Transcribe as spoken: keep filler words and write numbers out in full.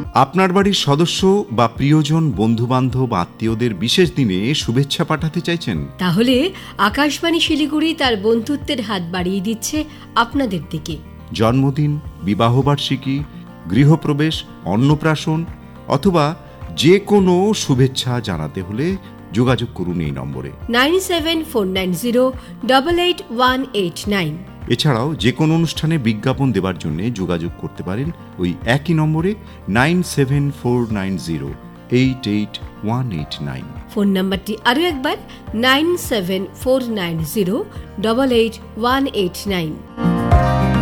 আপনার বাড়ির সদস্য বা প্রিয়জন, বন্ধুবান্ধব, আত্মীয়দের বিশেষ দিনে শুভেচ্ছা পাঠাতে চাইছেন? তাহলে আকাশবাণী শিলিগুড়ি তার বন্ধুত্বের হাত বাড়িয়ে দিচ্ছে আপনাদের দিকে। জন্মদিন, বিবাহবার্ষিকী, গৃহপ্রবেশ, অন্নপ্রাশন অথবা যে কোনো শুভেচ্ছা জানাতে হলে যোগাযোগ করুন এই নম্বরে nine seven four nine zero double eight one eight nine. এছাড়াও যে কোনো অনুষ্ঠানে বিজ্ঞাপন দেওয়ার জন্য যোগাযোগ করতে পারেন ওই একই নম্বরে nine seven four nine zero eight eight one eight nine. Phone নাম্বারটি আরও একবার nine seven four nine zero double eight one eight nine.